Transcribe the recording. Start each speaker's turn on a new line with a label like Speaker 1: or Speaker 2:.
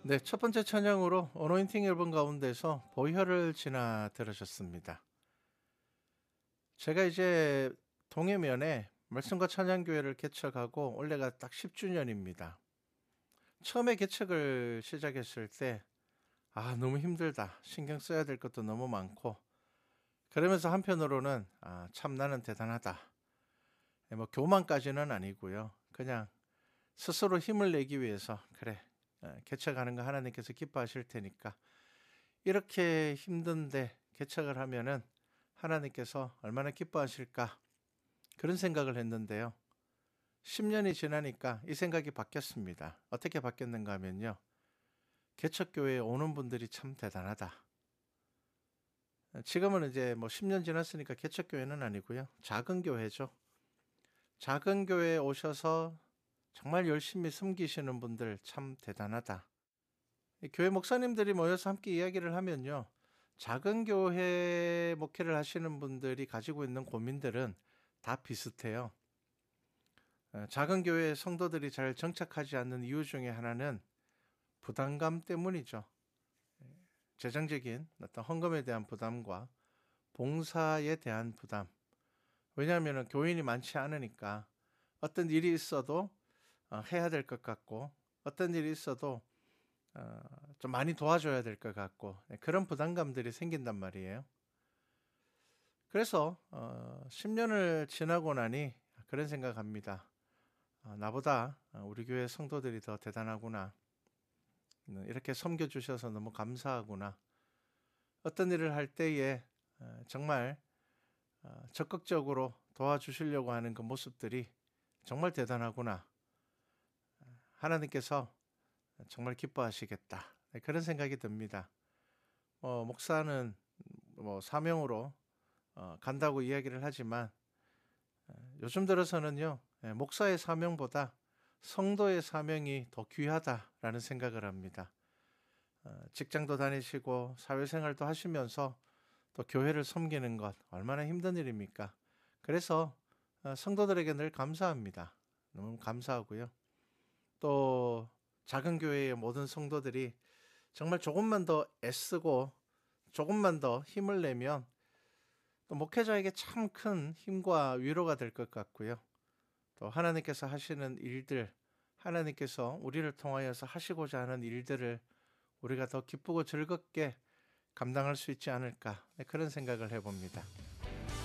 Speaker 1: 네, 첫 번째 찬양으로 어노인팅 앨범 가운데서 보혈을 지나 들으셨습니다. 제가 이제 동해면에 말씀과 찬양교회를 개척하고 올해가 딱 10주년입니다. 처음에 개척을 시작했을 때 너무 힘들다. 신경 써야 될 것도 너무 많고 그러면서 한편으로는 참 나는 대단하다. 뭐 교만까지는 아니고요. 그냥 스스로 힘을 내기 위해서 그래. 개척하는 거 하나님께서 기뻐하실 테니까 이렇게 힘든데 개척을 하면은 하나님께서 얼마나 기뻐하실까 그런 생각을 했는데요. 10년이 지나니까 이 생각이 바뀌었습니다. 어떻게 바뀌었는가 하면요. 개척교회에 오는 분들이 참 대단하다. 지금은 이제 뭐 10년 지났으니까 개척교회는 아니고요. 작은 교회죠. 작은 교회에 오셔서 정말 열심히 섬기시는 분들 참 대단하다. 교회 목사님들이 모여서 함께 이야기를 하면요. 작은 교회 목회를 하시는 분들이 가지고 있는 고민들은 다 비슷해요. 작은 교회 성도들이 잘 정착하지 않는 이유 중에 하나는 부담감 때문이죠. 재정적인 어떤 헌금에 대한 부담과 봉사에 대한 부담. 왜냐하면 교인이 많지 않으니까 어떤 일이 있어도 해야 될 것 같고 어떤 일이 있어도 좀 많이 도와줘야 될 것 같고 그런 부담감들이 생긴단 말이에요. 그래서 10년을 지나고 나니 그런 생각합니다. 나보다 우리 교회 성도들이 더 대단하구나. 이렇게 섬겨주셔서 너무 감사하구나. 어떤 일을 할 때에 정말 적극적으로 도와주시려고 하는 그 모습들이 정말 대단하구나. 하나님께서 정말 기뻐하시겠다. 그런 생각이 듭니다. 목사는 뭐 사명으로 간다고 이야기를 하지만 요즘 들어서는요. 목사의 사명보다 성도의 사명이 더 귀하다라는 생각을 합니다. 직장도 다니시고 사회생활도 하시면서 또 교회를 섬기는 것 얼마나 힘든 일입니까? 그래서 성도들에게 늘 감사합니다. 너무 감사하고요. 또 작은 교회의 모든 성도들이 정말 조금만 더 애쓰고 조금만 더 힘을 내면 또 목회자에게 참 큰 힘과 위로가 될 것 같고요. 또 하나님께서 하시는 일들, 하나님께서 우리를 통하여서 하시고자 하는 일들을 우리가 더 기쁘고 즐겁게 감당할 수 있지 않을까 그런 생각을 해봅니다.